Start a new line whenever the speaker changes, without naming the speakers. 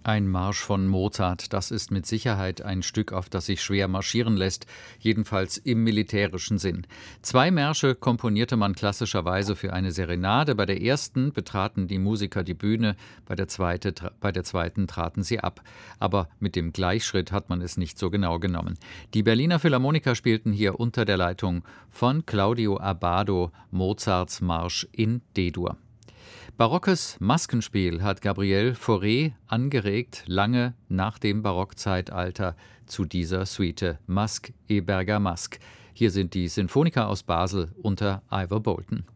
Ein Marsch von Mozart, das ist mit Sicherheit ein Stück, auf das sich schwer marschieren lässt, jedenfalls im militärischen Sinn. 2 Märsche komponierte man klassischerweise für eine Serenade. Bei der ersten betraten die Musiker die Bühne, bei der zweiten traten sie ab. Aber mit dem Gleichschritt hat man es nicht so genau genommen. Die Berliner Philharmoniker spielten hier unter der Leitung von Claudio Abbado Mozarts Marsch in D-Dur. Barockes Maskenspiel hat Gabriel Fauré angeregt, lange nach dem Barockzeitalter, zu dieser Suite Masque et Bergamasque. Hier sind die Sinfoniker aus Basel unter Ivor Bolton.